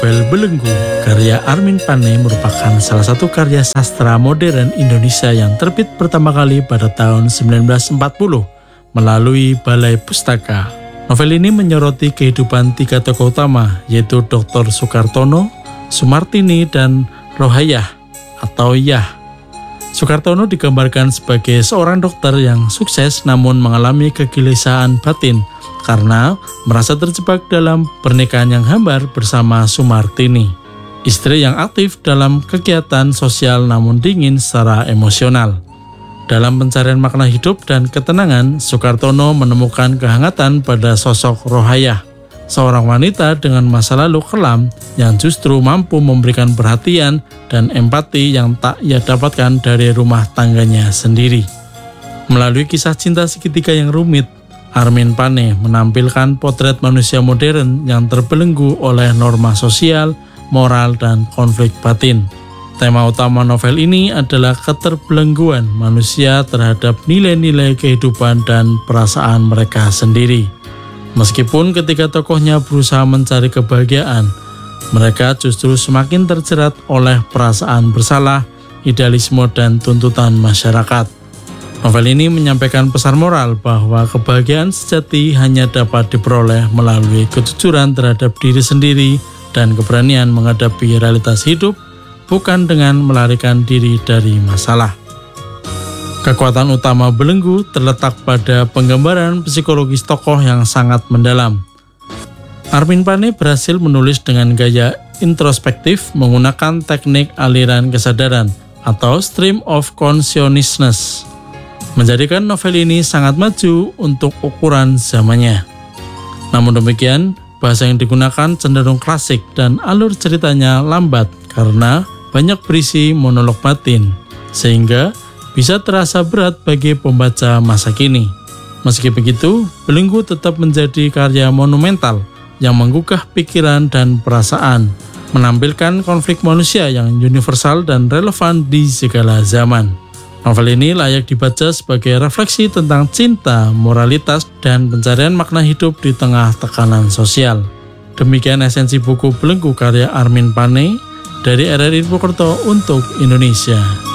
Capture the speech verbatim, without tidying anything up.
Novel Belenggu karya Armin Pane merupakan salah satu karya sastra modern Indonesia yang terbit pertama kali pada tahun sembilan belas empat puluh melalui Balai Pustaka. Novel ini menyoroti kehidupan tiga tokoh utama, yaitu doktor Soekartono, Sumartini, dan Rohayah atau Yah. Soekartono digambarkan sebagai seorang dokter yang sukses namun mengalami kegelisahan batin karena merasa terjebak dalam pernikahan yang hambar bersama Sumartini, istri yang aktif dalam kegiatan sosial namun dingin secara emosional. Dalam pencarian makna hidup dan ketenangan, Soekartono menemukan kehangatan pada sosok Rohayah, seorang wanita dengan masa lalu kelam yang justru mampu memberikan perhatian dan empati yang tak ia dapatkan dari rumah tangganya sendiri. Melalui kisah cinta segitiga yang rumit, Armin Pane menampilkan potret manusia modern yang terbelenggu oleh norma sosial, moral, dan konflik batin. Tema utama novel ini adalah keterbelengguan manusia terhadap nilai-nilai kehidupan dan perasaan mereka sendiri. Meskipun ketiga tokohnya berusaha mencari kebahagiaan, mereka justru semakin terjerat oleh perasaan bersalah, idealisme, dan tuntutan masyarakat. Novel ini menyampaikan pesan moral bahwa kebahagiaan sejati hanya dapat diperoleh melalui kejujuran terhadap diri sendiri dan keberanian menghadapi realitas hidup, bukan dengan melarikan diri dari masalah. Kekuatan utama Belenggu terletak pada penggambaran psikologis tokoh yang sangat mendalam. Armin Pane berhasil menulis dengan gaya introspektif menggunakan teknik aliran kesadaran atau stream of consciousness, menjadikan novel ini sangat maju untuk ukuran zamannya. Namun demikian, bahasa yang digunakan cenderung klasik dan alur ceritanya lambat karena banyak berisi monolog batin, sehingga bisa terasa berat bagi pembaca masa kini. Meski begitu, Belenggu tetap menjadi karya monumental yang menggugah pikiran dan perasaan, menampilkan konflik manusia yang universal dan relevan di segala zaman. Novel ini layak dibaca sebagai refleksi tentang cinta, moralitas, dan pencarian makna hidup di tengah tekanan sosial. Demikian esensi buku Belenggu karya Armin Pane dari R R I Purwokerto untuk Indonesia.